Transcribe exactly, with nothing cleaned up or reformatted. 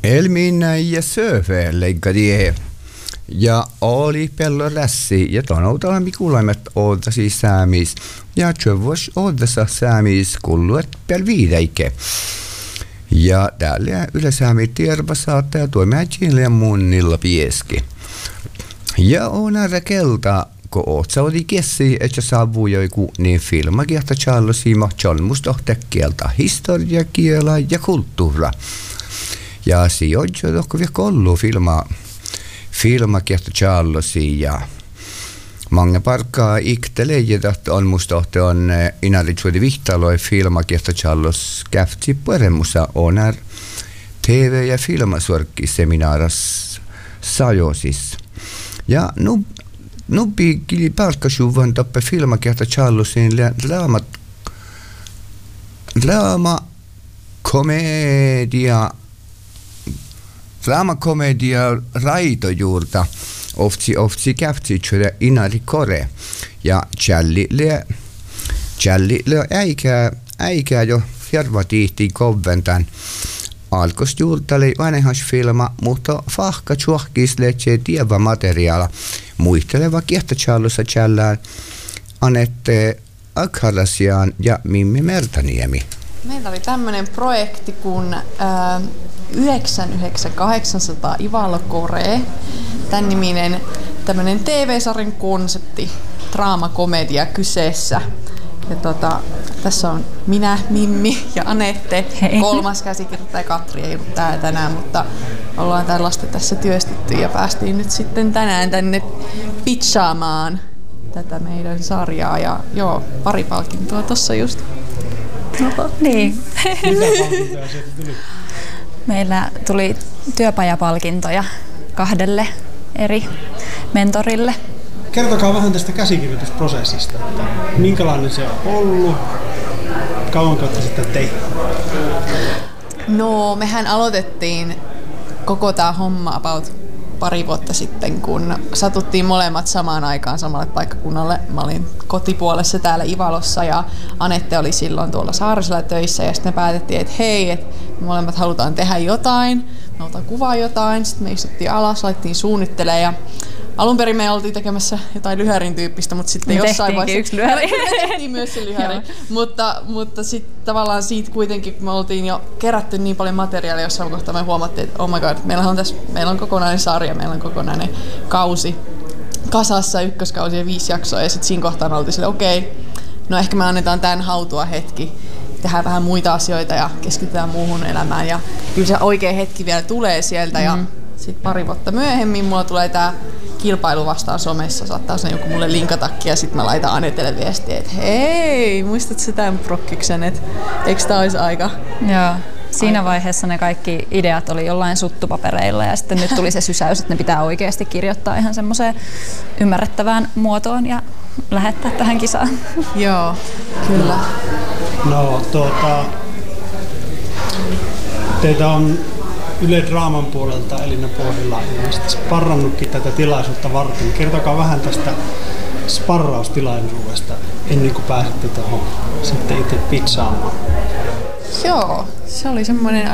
Elminä ja sööfeelleikka tie. Ja oli pello rässi ja tonoutalla mikulaimet oodasi säämis. Ja tjövos oodasa säämis kulluet pel viideike. Ja täällä yleisäämi tierpa saattaa ja tuomme ja munnilla pieski. Ja on ära kelta, kun oot saudi kessi, että saavuu joku niin filma kiehtä chalosima chalmustohtekkieltä historia, kiela ja kulttuura. Ja si on jo tokko vielä kollu filma, filma kiehtä chalosi ja mange parkkaa ikteleijät on mustohte on inaritsuodi vihtaloi filma kiehtä chalos käftsi pueremussa on är T V- ja filmasuorkkiseminaaras sajosis. Ja nu nubbi kili palkkasuvan toppe filma kiehtä chalosin draama draama komedia Drama komedia raitojuurta oftsi oftsi käftsytsöde inari kore ja challille challille äikä äikä jo hirva tihti koventan alkos juurtali vanhas filma mutta fahka chuhkisle che tieva materiaala muisteleva kiehtä challossa challään Anette Akharasian ja Mimmi Mertaniemi. Meillä oli tämmöinen projekti kuin äh, yhdeksänkymmentäyhdeksän kahdeksansataa Ivalo Kore. Tämän niminen tämmöinen T V-sarjan konsepti, draamakomedia kyseessä. Ja tota, tässä on minä, Mimmi ja Anette. Hei. Kolmas käsikirjoittaja Katri ei ollut täällä tänään, mutta ollaan tällaista tässä työstetty ja päästiin nyt sitten tänään tänne pitchaamaan tätä meidän sarjaa. Ja joo, pari palkintoa tossa just. No, niin. Meillä tuli työpajapalkintoja kahdelle eri mentorille. Kertokaa vähän tästä käsikirjoitusprosessista, että minkälainen se on ollut, kauan kautta sitä tehty? No, mehän aloitettiin koko tämä homma about pari vuotta sitten, kun satuttiin molemmat samaan aikaan samalle paikkakunnalle. Mä olin kotipuolessa täällä Ivalossa ja Anette oli silloin tuolla Saarisella töissä ja sitten me päätettiin, että hei, että me molemmat halutaan tehdä jotain, me halutaan kuvaa jotain. Sitten me istuttiin alas, laittiin suunnittelemaan ja alun perin me oltiin tekemässä jotain lyhärin tyyppistä, mutta sitten me jossain vaiheessa yksi lyhäri. Me tehtiin myös se lyhäri, mutta, mutta sitten tavallaan siitä kuitenkin, kun me oltiin jo kerätty niin paljon materiaalia jossain kohtaa, me huomattiin, että oh my god, meillä on, tässä, meillä on kokonainen sarja, meillä on kokonainen kausi kasassa, ykköskausi ja viisi jaksoa, ja sitten siinä kohtaa me oltiin silleen, okei, okay, no ehkä me annetaan tämän hautua hetki, tehdään vähän muita asioita ja keskitytään muuhun elämään, ja kyllä se oikea hetki vielä tulee sieltä, mm-hmm. ja sitten pari vuotta myöhemmin mulla tulee tää kilpailu vastaan somessa, saattaa sen joku mulle linkatakin ja sitten mä laitan Anetelle viestiä, että hei, muistatko sä tämän prokkiksen, että eikö tää olisi aika? Joo. Siinä vaiheessa ne kaikki ideat oli jollain suttupapereilla ja sitten nyt tuli se sysäys, että ne pitää oikeasti kirjoittaa ihan semmoiseen ymmärrettävään muotoon ja lähettää tähän kisaan. Joo, kyllä. No tuota, teitä on Yle Draaman puolelta Elina Pohjila sparrannutkin tätä tilaisuutta varten. Kertokaa vähän tästä sparraustilaisuudesta ennen kuin pääsitte tuohon sitten itse pitsaamaan. Joo, se oli semmoinen